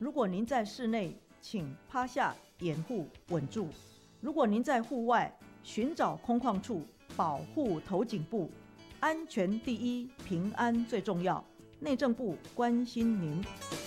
如果您在室内，请趴下掩护稳住；如果您在户外，寻找空旷处，保护头颈部。安全第一，平安最重要。内政部关心您。